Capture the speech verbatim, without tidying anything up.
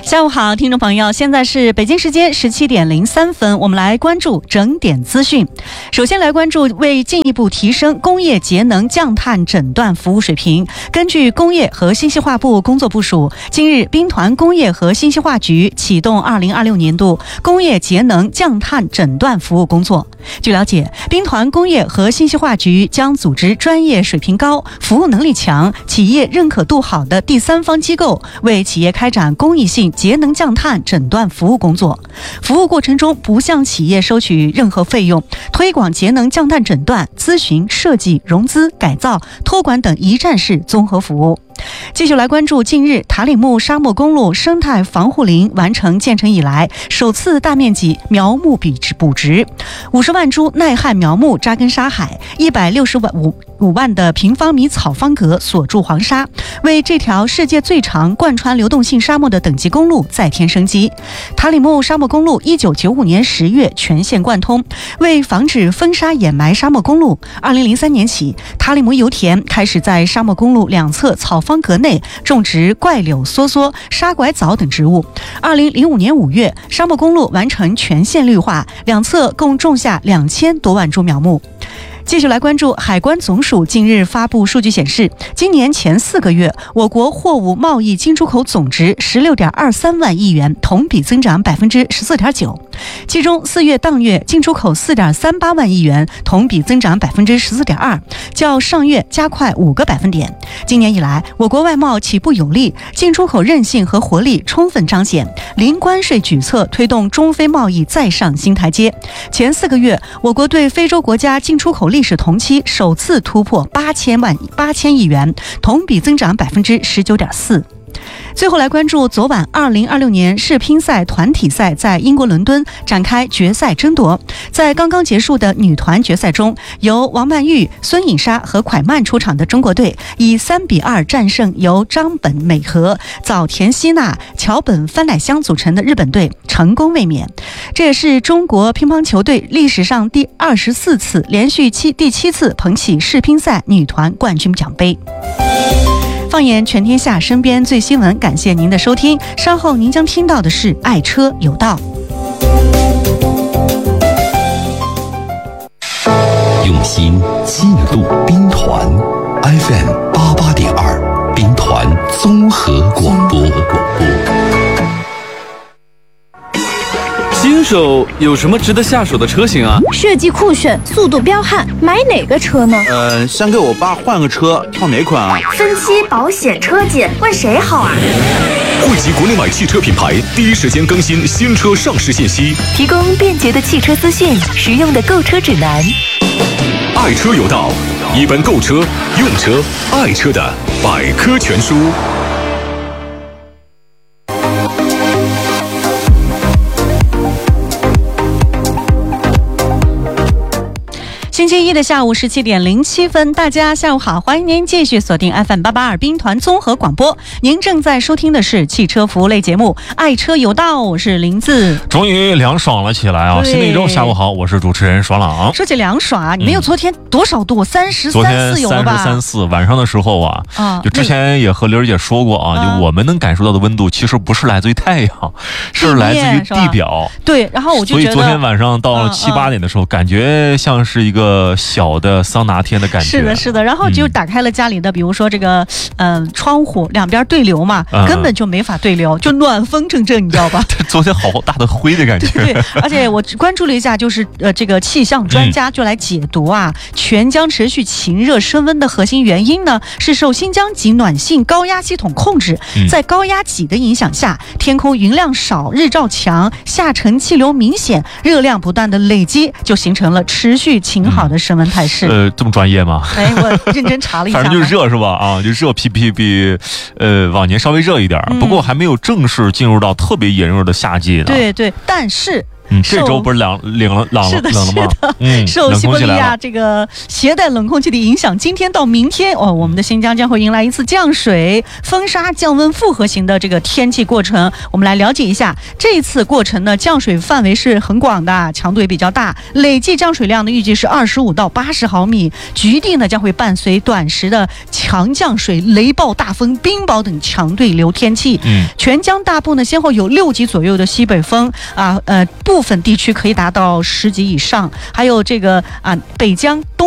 下午好，听众朋友，现在是北京时间十七点零三分，我们来关注整点资讯。首先来关注，为进一步提升工业节能降碳诊断服务水平，根据工业和信息化部工作部署，近日兵团工业和信息化局启动二零二六年度工业节能降碳诊断服务工作。据了解，兵团工业和信息化局将组织专业水平高、服务能力强、企业认可度好的第三方机构，为企业开展公益性节能降碳诊断服务工作。服务过程中不向企业收取任何费用，推广节能降碳诊断、咨询、设计、融资、改造、托管等一站式综合服务。继续来关注，近日塔里木沙漠公路生态防护林完成建成以来首次大面积苗木补植，五十万株耐旱苗木扎根沙海，一百六十万五五万的平方米草方格锁住黄沙，为这条世界最长贯穿流动性沙漠的等级公路再添生机。塔里木沙漠公路一九九五年十月全线贯通，为防止风沙掩埋沙漠公路，二零零三年起，塔里木油田开始在沙漠公路两侧草方格内种植怪柳、梭梭、沙拐枣等植物。二零零五年五月，沙漠公路完成全线绿化，两侧共种下两千多万株苗木。继续来关注，海关总署近日发布数据显示，今年前四个月，我国货物贸易进出口总值十六点二三万亿元，同比增长百分之十四点九。其中四月当月进出口四点三八万亿元，同比增长百分之十四点二，较上月加快五个百分点。今年以来，我国外贸起步有力，进出口韧性和活力充分彰显，零关税举措推动中非贸易再上新台阶。前四个月，我国对非洲国家进出口历史同期首次突破八千万八千亿元，同比增长百分之十九点四。最后来关注，昨晚二零二六年世乒赛团体赛在英国伦敦展开决赛争夺。在刚刚结束的女团决赛中，由王曼玉、孙颖莎和蒯曼出场的中国队以三比二战胜由张本美和、早田希娜、桥本帆乃香组成的日本队，成功卫冕。这也是中国乒乓球队历史上第二十四次连续七第七次捧起世乒赛女团冠军奖杯。放眼全天下，身边最新闻，感谢您的收听。稍后您将听到的是爱车有道。 用心记录兵团 F M 八八点二，兵团综合广播。 新手有什么值得下手的车型啊？ 设计酷炫，速度彪悍，买哪个车呢？ 呃，想给我爸换个车，挑哪款啊？ 分期、保险、车检，问谁好啊？ 汇集国内外汽车品牌，第一时间更新新车上市信息， 提供便捷的汽车资讯，实用的购车指南。 爱车有道，一本购车、用车、爱车的百科全书。 星期一的下午十七点零七分，大家下午好，欢迎您继续锁定 F M 八八二兵团综合广播。您正在收听的是汽车服务类节目《爱车有道》，我是林子。 终于凉爽了起来啊！新的一周下午好，我是主持人爽朗。 说起凉爽啊，你没有昨天多少度？三十三四有了吧？ 三十三四，晚上的时候啊，啊就之前也和玲儿姐说过啊，啊就我们能感受到的温度，其实不是来自于太阳，是来自于地表。 对，然后我就觉得， 所以昨天晚上到了七八点的时候，感觉像是一个小的桑拿天的感觉。 是的，是的。然后就打开了家里的，比如说这个，嗯、呃，窗户两边对流嘛，嗯、根本就没法对流，就暖风阵阵，你知道吧？ 昨天好大的灰的感觉。 对对，而且我关注了一下，就是呃，这个气象专家就来解读啊，嗯、全疆持续晴热升温的核心原因呢，是受新疆及暖性高压系统控制，嗯、在高压脊的影响下，天空云量少，日照强，下沉气流明显，热量不断的累积，就形成了持续晴好的升温态势。 嗯、呃，这么专业吗？ 哎，我认真查了一下， 反正就是热是吧？啊，就热比比比呃往年稍微热一点，嗯、不过还没有正式进入到特别炎热的夏季呢。 对对，但是嗯，这周不是冷冷了冷是的冷了吗？ 是的， 嗯， 受西伯利亚这个携带冷空气的影响，今天到明天哦，我们的新疆将会迎来一次降水、风沙、降温复合型的这个天气过程。我们来了解一下这一次过程呢，降水范围是很广的，强度也比较大，累计降水量呢预计是二十五到八十毫米，局地呢将会伴随短时的强降水、雷暴大风、冰雹等强对流天气。 嗯， 全疆大部呢先后有六级左右的西北风啊，呃，部分地区可以达到十级以上，还有这个啊北疆